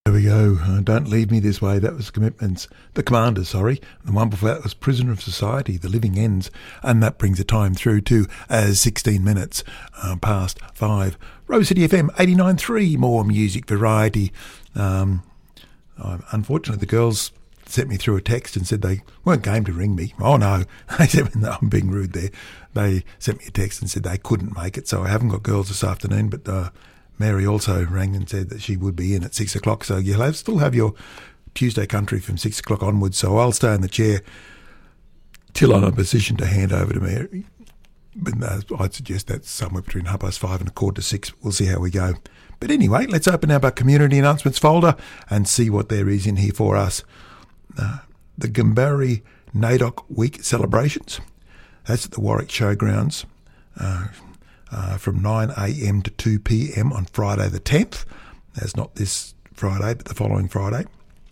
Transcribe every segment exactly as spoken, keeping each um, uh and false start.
There we go. Uh, Don't Leave Me This Way. That was Commitments. The Commanders, sorry. The one before that was Prisoner of Society, The Living Ends. And that brings the time through to uh, sixteen minutes uh, past five. Rose City F M eighty-nine point three. More music variety. Um, uh, unfortunately, the girls sent me through a text and said they weren't game to ring me. Oh, no. They said, no, I'm being rude there. They sent me a text and said they couldn't make it. So I haven't got girls this afternoon, but... Uh, Mary also rang and said that she would be in at six o'clock, so you'll have, still have your Tuesday country from six o'clock onwards, so I'll stay in the chair till I'm in a position to hand over to Mary. But uh, I'd suggest that's somewhere between half past five and a quarter to six. We'll see how we go. But anyway, let's open up our community announcements folder and see what there is in here for us. Uh, the Gambari NAIDOC Week celebrations. That's at the Warwick Showgrounds. Uh, Uh, from nine a.m. to two p.m. on Friday the tenth. That's not this Friday, but the following Friday.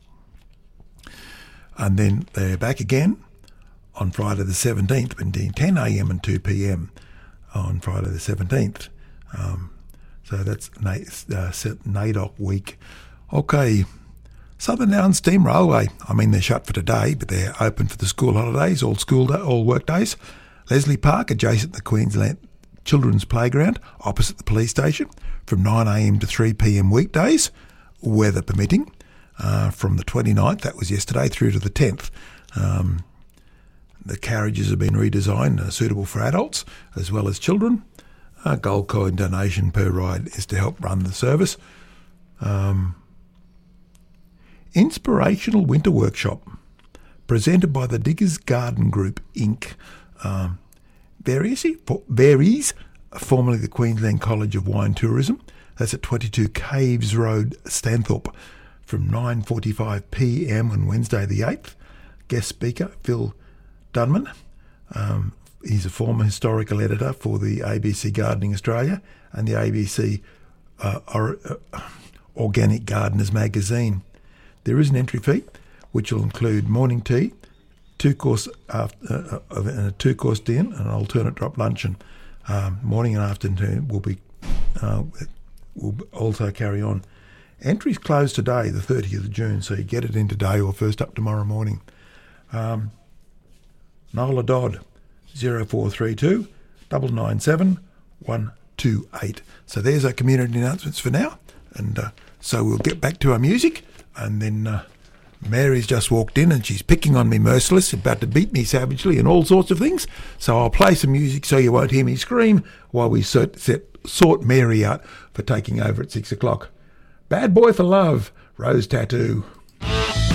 And then they're back again on Friday the seventeenth, between ten a.m. and two p.m. on Friday the seventeenth. Um, so that's uh, NAIDOC Week. Okay, Southern Downs Steam Railway. I mean, they're shut for today, but they're open for the school holidays, all school day, all work days. Leslie Park, adjacent to the Queensland Children's Playground, opposite the police station, from nine a.m. to three p.m. weekdays, weather permitting, uh, from the twenty-ninth, that was yesterday, through to the tenth. Um, the carriages have been redesigned, uh, suitable for adults as well as children. A gold coin donation per ride is to help run the service. Um, Inspirational Winter Workshop, presented by the Diggers Garden Group, Incorporated. Um, Varies, formerly the Queensland College of Wine Tourism. That's at twenty-two Caves Road, Stanthorpe, from nine forty-five p.m. on Wednesday the eighth. Guest speaker, Phil Dunman. Um, he's a former historical editor for the A B C Gardening Australia and the A B C uh, or, uh, Organic Gardeners magazine. There is an entry fee, which will include morning tea, two course after, uh, uh, a two course dinner and an alternate drop luncheon. Um, morning and afternoon will be uh, will also carry on. Entries close today, the thirtieth of June, so you get it in today or first up tomorrow morning. Um, Nola Dodd, zero four three two, nine nine seven, one two eight. So there's our community announcements for now, and uh, so we'll get back to our music, and then. Uh, Mary's just walked in and she's picking on me merciless, about to beat me savagely and all sorts of things. So I'll play some music so you won't hear me scream while we sort, set, sort Mary out for taking over at six o'clock. Bad Boy for Love, Rose Tattoo.